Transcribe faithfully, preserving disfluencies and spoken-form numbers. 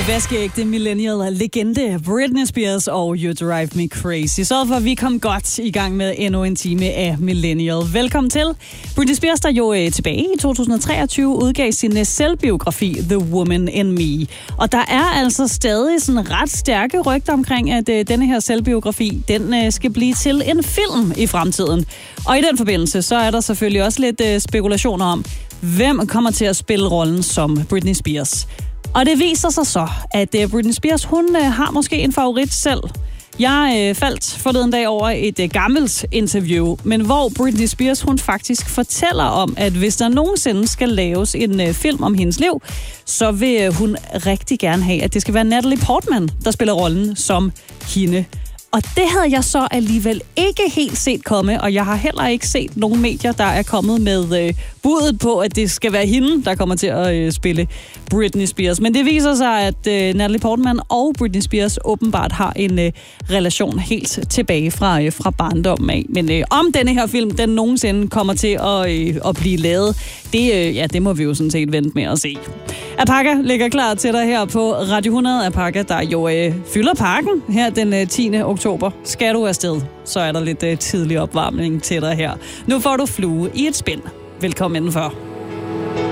vaskeægte millennial legende Britney Spears og You Drive Me Crazy. Så for at vi kom godt i gang med endnu en time af Millennial. Velkommen til. Britney Spears, der jo øh, tilbage i to tusind treogtyve udgav sin selvbiografi The Woman in Me. Og der er altså stadig sådan ret stærke rygter omkring, at øh, denne her selvbiografi, den øh, skal blive til en film i fremtiden. Og i den forbindelse, så er der selvfølgelig også lidt øh, spekulationer om, hvem kommer til at spille rollen som Britney Spears. Og det viser sig så, at uh, Britney Spears, hun uh, har måske en favorit selv. Jeg uh, faldt forleden dag over et uh, gammelt interview, men hvor Britney Spears, hun faktisk fortæller om, at hvis der nogensinde skal laves en uh, film om hendes liv, så vil uh, hun rigtig gerne have, at det skal være Natalie Portman, der spiller rollen som hende. Og det havde jeg så alligevel ikke helt set komme, og jeg har heller ikke set nogen medier, der er kommet med øh, budet på, at det skal være hende, der kommer til at øh, spille Britney Spears. Men det viser sig, at øh, Natalie Portman og Britney Spears åbenbart har en øh, relation helt tilbage fra, øh, fra barndommen af. Men øh, om denne her film, den nogensinde kommer til at, øh, at blive lavet, det, øh, ja, det må vi jo sådan set vente med at se. Apaka ligger klar til dig her på Radio hundrede. Apaka, der jo øh, fylder parken her den øh, tiende oktober. Skal du afsted, så er der lidt øh, tidlig opvarmning til dig her. Nu får du flue i et spind. Velkommen indenfor.